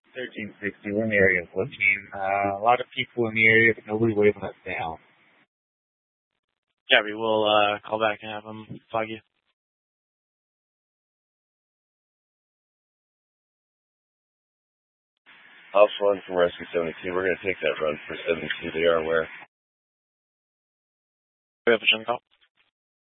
1360, we're in the area of looking. A lot of people in the area, but nobody waving us down. Gabby, we'll call back and have them flag you. House 1 from Rescue 72. We're going to take that run for 72. They are aware. We have a call.